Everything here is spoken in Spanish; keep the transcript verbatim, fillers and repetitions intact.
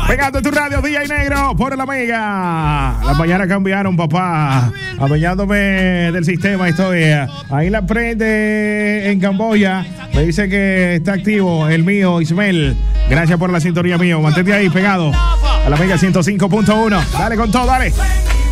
Pegando tu radio, D J Negro, por la Mega. Las mañanas cambiaron, papá. Apoyándome del sistema, estoy ahí la prende en Camboya. Me dice que está activo el mío, Ismael. Gracias por la sintonía mío. Mantente ahí pegado a la Mega ciento cinco punto uno. Dale con todo, dale.